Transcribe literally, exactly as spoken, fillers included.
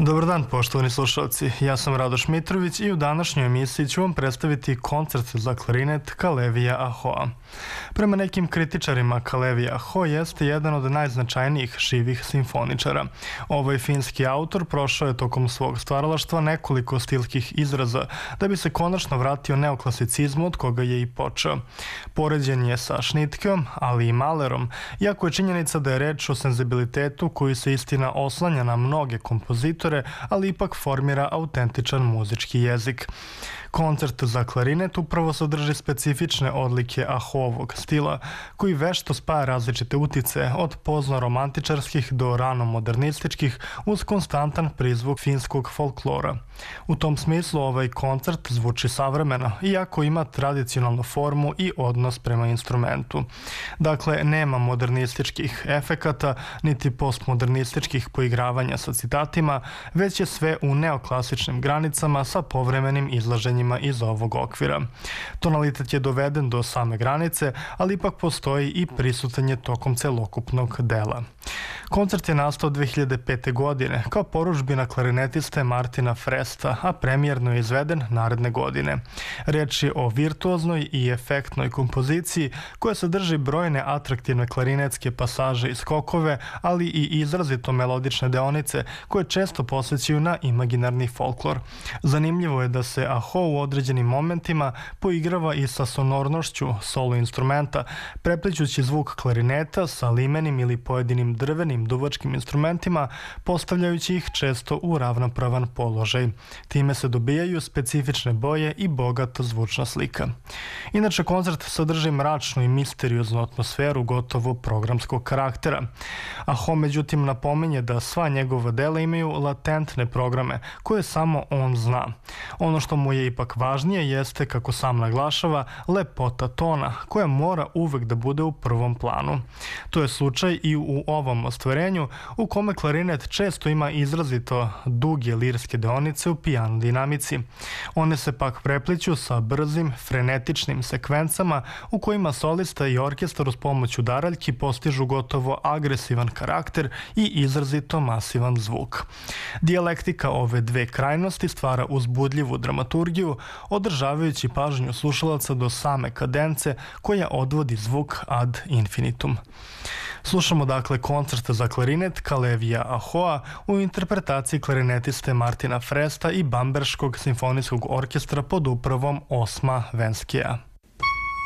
Dobar dan, poštovani slušalci. Ja sam Radoš Mitrović i u današnjoj emisiji ću vam predstaviti koncert za klarinet Kalevija Ahoa. Prema nekim kritičarima, Kalevija Aho jeste jedan od najznačajnijih živih simfoničara. Ovaj finski autor prošao je tokom svog stvaralaštva nekoliko stilskih izraza da bi se konačno vratio neoklasicizmu od koga je i počeo. Poređen je sa Šnitkeom, ali i Malerom, iako je činjenica da je reč o senzibilitetu koji se istina oslanja na mnoge kompozitore, ali ipak formira autentičan muzički jezik. Koncert za klarinet upravo sadrži specifične odlike Ahoovog stila, koji vešto spaja različite utice od pozno-romantičarskih do rano-modernističkih uz konstantan prizvuk finskog folklora. U tom smislu ovaj koncert zvuči savremeno, iako ima tradicionalnu formu i odnos prema instrumentu. Dakle, nema modernističkih efekata, niti postmodernističkih poigravanja sa citatima, već je sve u neoklasičnim granicama sa povremenim izlaženjima iz ovog okvira. Tonalitet je doveden do same granice, ali ipak postoji i prisutan je tokom celokupnog dela. Koncert je nastao dve hiljade pete. godine kao porudžbina klarinetiste Martina Fresta, a premijerno je izveden naredne godine. Reč je o virtuoznoj i efektnoj kompoziciji koja sadrži brojne atraktivne klarinetske pasaže i skokove, ali i izrazito melodične deonice koje često podsećaju na imaginarni folklor. Zanimljivo je da se Aho u određenim momentima poigrava i sa sonornošću solo instrumenta, preplićući zvuk klarineta sa limenim ili pojedinim drvenim duvačkim instrumentima, postavljajući ih često u ravnopravan položaj. Time se dobijaju specifične boje i bogata zvučna slika. Inače, koncert sadrži mračnu i misterioznu atmosferu gotovo programskog karaktera. Aho međutim napominje da sva njegova dela imaju latentne programe koje samo on zna. Ono što mu je ipak važnije jeste, kako sam naglašava, lepota tona koja mora uvek da bude u prvom planu. To je slučaj i u ovom ostvarenju u kome klarinet često ima izrazito duge lirske deonice u piano dinamici. One se pak prepliću sa brzim, frenetičnim sekvencama u kojima solista i orkestar uz pomoć udaraljki postižu gotovo agresivan karakter i izrazito masivan zvuk. Dijalektika ove dve krajnosti stvara uzbudljivu dramaturgiju, održavajući pažnju slušalaca do same kadence koja odvodi zvuk ad infinitum. Slušamo dakle koncert za klarinet Kalevija Ahoa u interpretaciji klarinetiste Martina Fresta i Bamberškog simfonijskog orkestra pod upravom Osma Venskija.